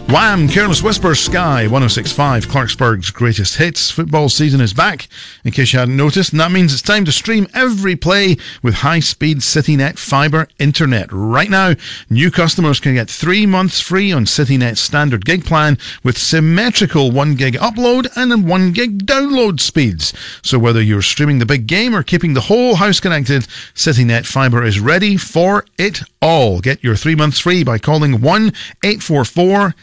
Wham! Careless Whisper, Sky 106.5, Clarksburg's greatest hits. Football season is back, in case you hadn't noticed, and that means it's time to stream every play with high-speed CityNet fibre internet. Right now, new customers can get 3 months free on CityNet's standard gig plan with symmetrical 1 gig upload and 1 gig download speeds. So whether you're streaming the big game or keeping the whole house connected, CityNet fibre is ready for it all. Get your 3 months free by calling 1-844